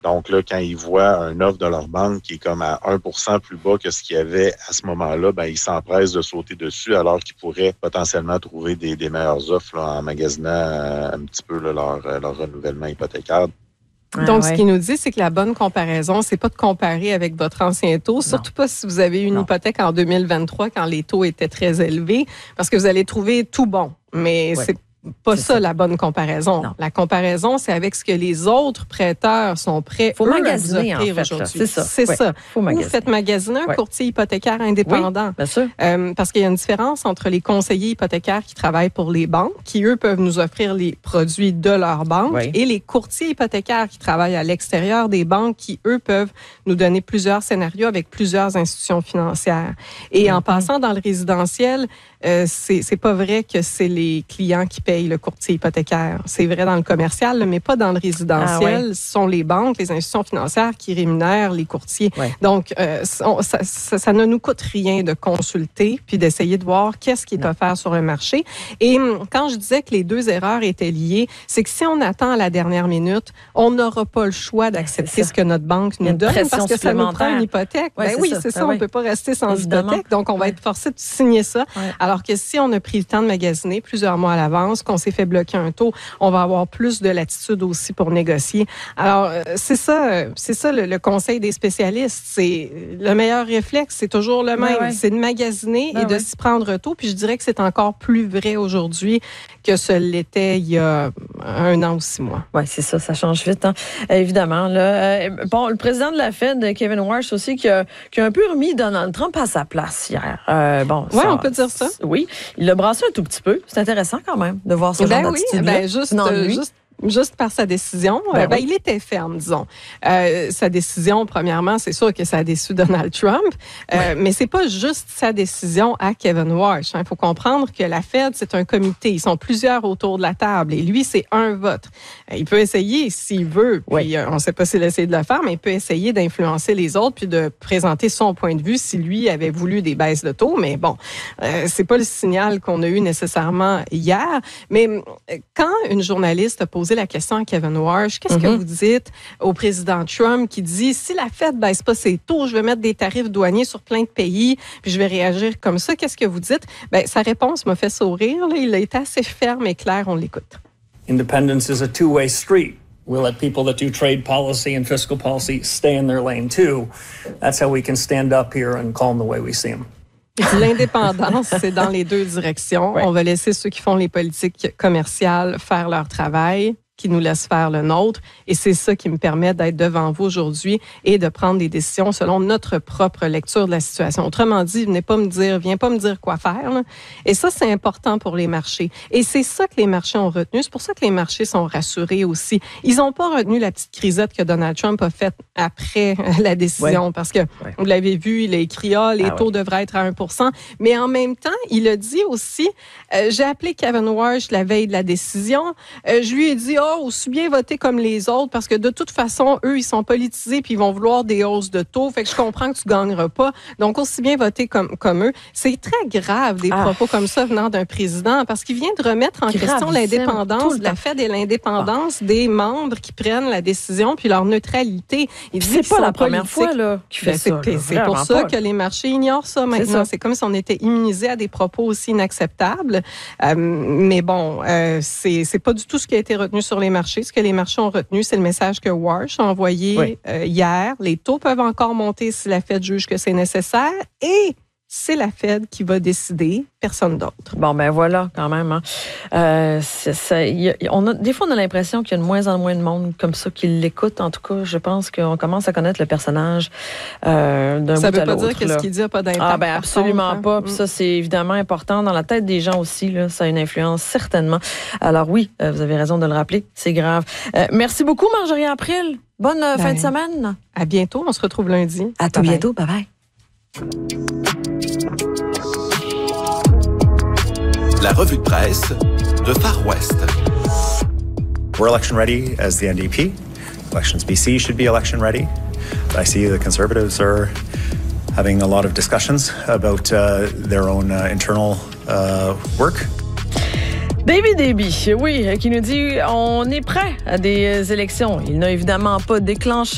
Donc là, quand ils voient une offre de leur banque qui est comme à 1% plus bas que ce qu'il y avait à ce moment-là, ils s'empressent de sauter dessus alors qu'ils pourraient potentiellement trouver des meilleures offres là, en magasinant un petit peu là, leur renouvellement hypothécaire. Donc, ce qu'il nous dit, c'est que la bonne comparaison, c'est pas de comparer avec votre ancien taux, surtout pas si vous avez eu une hypothèque en 2023 quand les taux étaient très élevés, parce que vous allez trouver tout bon. Mais c'est pas ça la bonne comparaison. Non. La comparaison, c'est avec ce que les autres prêteurs sont prêts à magasiner, offrir aujourd'hui. C'est ça. Vous faites magasiner un courtier hypothécaire indépendant. Oui, bien sûr. Parce qu'il y a une différence entre les conseillers hypothécaires qui travaillent pour les banques, qui, eux, peuvent nous offrir les produits de leur banque, et les courtiers hypothécaires qui travaillent à l'extérieur des banques, qui, eux, peuvent nous donner plusieurs scénarios avec plusieurs institutions financières. Et en passant dans le résidentiel, c'est pas vrai que c'est les clients qui payent le courtier hypothécaire. C'est vrai dans le commercial, mais pas dans le résidentiel. Ce sont les banques, les institutions financières qui rémunèrent les courtiers. Donc, ça ne nous coûte rien de consulter puis d'essayer de voir qu'est-ce qui est offert sur le marché. Et quand je disais que les deux erreurs étaient liées, c'est que si on attend à la dernière minute, on n'aura pas le choix d'accepter ce que notre banque nous donne parce que ça nous prend une hypothèque. C'est ça. On ne peut pas rester sans hypothèque. Donc, on va être forcé de signer ça. Alors que si on a pris le temps de magasiner plusieurs mois à l'avance, qu'on s'est fait bloquer un taux, on va avoir plus de latitude aussi pour négocier. Alors, c'est ça le conseil des spécialistes. C'est le meilleur réflexe, c'est toujours le même. C'est de magasiner et de s'y prendre tôt. Puis je dirais que c'est encore plus vrai aujourd'hui que ce l'était il y a 1 an ou 6 mois. Oui, c'est ça, ça change vite, hein. Évidemment. Là, le président de la Fed, Kevin Warsh aussi, qui a un peu remis Donald Trump à sa place hier. On peut dire ça. Oui, il l'a brassé un tout petit peu. C'est intéressant quand même de voir ce genre d'attitude-là. Juste par sa décision, il était ferme, disons. Sa décision, premièrement, c'est sûr que ça a déçu Donald Trump, mais c'est pas juste sa décision à Kevin Warsh. Il faut comprendre que la Fed, c'est un comité. Ils sont plusieurs autour de la table et lui, c'est un vote. Il peut essayer s'il veut, puis on ne sait pas s'il essaie de le faire, mais il peut essayer d'influencer les autres puis de présenter son point de vue si lui avait voulu des baisses de taux. Mais bon, c'est pas le signal qu'on a eu nécessairement hier. Mais quand une journaliste a posé la question à Kevin Warsh, qu'est-ce que vous dites au président Trump qui dit si la Fed baisse pas ses taux, je vais mettre des tarifs douaniers sur plein de pays, puis je vais réagir comme ça. Qu'est-ce que vous dites? Sa réponse m'a fait sourire. Là. Il a été assez ferme et clair. On l'écoute. Independence is a two-way street. We'll let people that do trade policy and fiscal policy stay in their lane too. That's how we can stand up here and call them the way we see them. L'indépendance, c'est dans les deux directions. On va laisser ceux qui font les politiques commerciales faire leur travail, qui nous laisse faire le nôtre. Et c'est ça qui me permet d'être devant vous aujourd'hui et de prendre des décisions selon notre propre lecture de la situation. Autrement dit, viens pas me dire quoi faire. Là. Et ça, c'est important pour les marchés. Et c'est ça que les marchés ont retenu. C'est pour ça que les marchés sont rassurés aussi. Ils n'ont pas retenu la petite crisette que Donald Trump a faite après la décision. Parce que, vous l'avez vu, il a écrit, les taux devraient être à 1%. Mais en même temps, il a dit aussi, j'ai appelé Kevin Warsh la veille de la décision. Je lui ai dit, aussi bien voter comme les autres parce que de toute façon, eux, ils sont politisés puis ils vont vouloir des hausses de taux. Fait que je comprends que tu gagneras pas. Donc, aussi bien voter comme eux. C'est très grave des propos comme ça venant d'un président parce qu'il vient de remettre en question l'indépendance de la Fed et l'indépendance des membres qui prennent la décision puis leur neutralité. Il dit c'est pas la première fois là, qu'il fait ça. C'est pour ça que les marchés ignorent ça maintenant. C'est comme si on était immunisé à des propos aussi inacceptables. Mais bon, c'est pas du tout ce qui a été retenu sur les marchés. Ce que les marchés ont retenu, c'est le message que Warsh a envoyé hier. Les taux peuvent encore monter si la Fed juge que c'est nécessaire et c'est la Fed qui va décider, personne d'autre. Bon, voilà, quand même. Hein. Des fois, on a l'impression qu'il y a de moins en moins de monde comme ça qui l'écoute. En tout cas, je pense qu'on commence à connaître le personnage d'un bout à l'autre. Ça ne veut pas dire que ce qu'il dit n'a pas d'impact. Absolument pas. Puis ça, c'est évidemment important. Dans la tête des gens aussi, là, ça a une influence certainement. Alors oui, vous avez raison de le rappeler, c'est grave. Merci beaucoup, Marjorie April. Bonne fin de semaine. À bientôt. On se retrouve lundi. À tout bientôt. Bye-bye. La revue de presse de Far West. We're election ready as the NDP. Elections BC should be election ready. But I see the Conservatives are having a lot of discussions about their own internal work. Davy, oui, qui nous dit on est prêt à des élections. Il n'a évidemment pas déclenché